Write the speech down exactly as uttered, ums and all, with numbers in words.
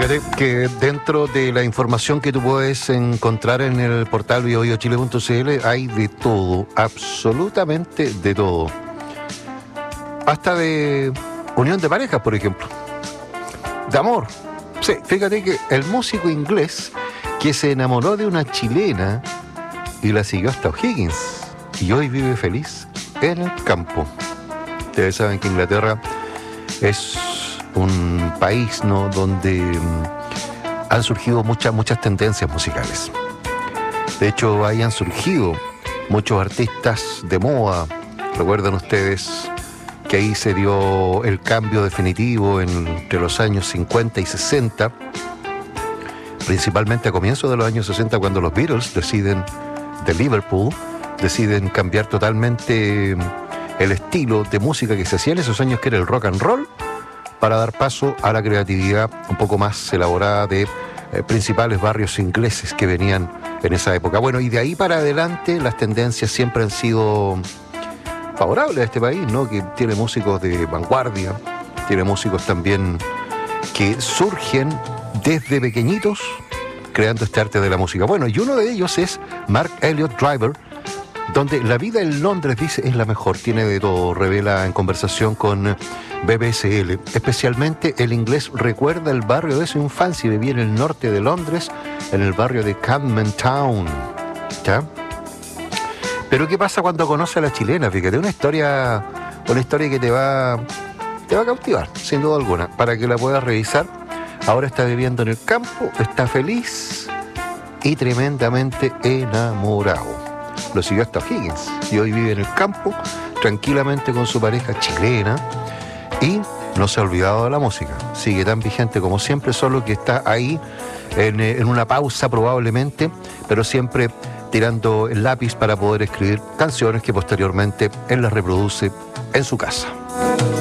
Fíjate que dentro de la información que tú puedes encontrar en el portal bio bio chile punto c l hay de todo, absolutamente de todo. Hasta de unión de parejas, por ejemplo. De amor. Sí, fíjate que el músico inglés que se enamoró de una chilena y la siguió hasta O'Higgins y hoy vive feliz en el campo. Ustedes saben que Inglaterra es un país, ¿no?, donde um, han surgido muchas, muchas tendencias musicales. De hecho, ahí han surgido muchos artistas de moda. Recuerdan ustedes que ahí se dio el cambio definitivo entre los años cincuenta y sesenta, principalmente a comienzos de los años sesenta, cuando los Beatles deciden, de Liverpool, deciden cambiar totalmente el estilo de música que se hacía en esos años, que era el rock and roll, para dar paso a la creatividad un poco más elaborada de eh, principales barrios ingleses que venían en esa época. Bueno, y de ahí para adelante las tendencias siempre han sido favorables a este país, ¿no?, que tiene músicos de vanguardia, tiene músicos también que surgen desde pequeñitos creando este arte de la música. Bueno, y uno de ellos es Mark Elliott Driver, donde la vida en Londres, dice, es la mejor, tiene de todo, revela en conversación con B B S L. Especialmente el inglés recuerda el barrio de su infancia y vivía en el norte de Londres, en el barrio de Camden Town. ¿Ya? Pero ¿qué pasa cuando conoce a la chilena? Fíjate, una historia, una historia que te va, te va a cautivar, sin duda alguna, para que la puedas revisar. Ahora está viviendo en el campo, está feliz y tremendamente enamorado. Lo siguió hasta Higgins y hoy vive en el campo tranquilamente con su pareja chilena y no se ha olvidado de la música. Sigue tan vigente como siempre, solo que está ahí en, en una pausa probablemente, pero siempre tirando el lápiz para poder escribir canciones que posteriormente él las reproduce en su casa.